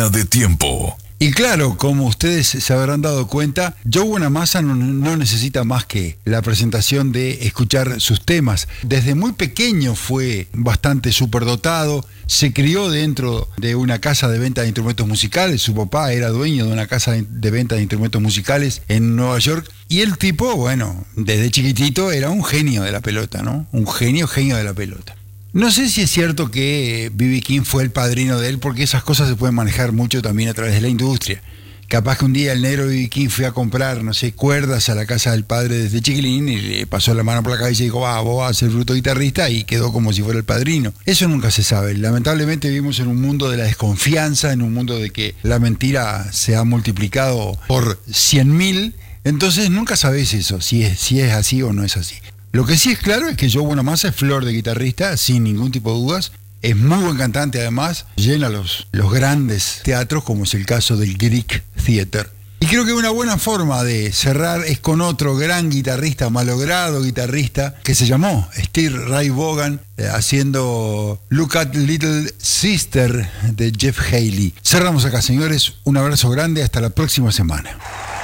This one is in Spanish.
Máquina de Tiempo. Y claro, como ustedes se habrán dado cuenta, Joe Bonamassa no necesita más que la presentación de escuchar sus temas. Desde muy pequeño fue bastante superdotado, se crió dentro de una casa de venta de instrumentos musicales, su papá era dueño de una casa de venta de instrumentos musicales en Nueva York, y el tipo, bueno, desde chiquitito era un genio de la pelota, ¿no? Un genio de la pelota. No sé si es cierto que B.B. King fue el padrino de él, porque esas cosas se pueden manejar mucho también a través de la industria. Capaz que un día el negro B.B. King fue a comprar, no sé, cuerdas a la casa del padre desde chiquilín y le pasó la mano por la cabeza y dijo, vos vas a ser bruto guitarrista, y quedó como si fuera el padrino. Eso nunca se sabe. Lamentablemente vivimos en un mundo de la desconfianza, en un mundo de que la mentira se ha multiplicado por 100.000, entonces nunca sabes eso, si es así o no es así. Lo que sí es claro es que Joe Bonamassa es flor de guitarrista, sin ningún tipo de dudas. Es muy buen cantante además, llena los grandes teatros, como es el caso del Greek Theater. Y creo que una buena forma de cerrar es con otro gran guitarrista, malogrado guitarrista, que se llamó Steve Ray Vaughan, haciendo Look at Little Sister de Jeff Haley. Cerramos acá, señores. Un abrazo grande, hasta la próxima semana.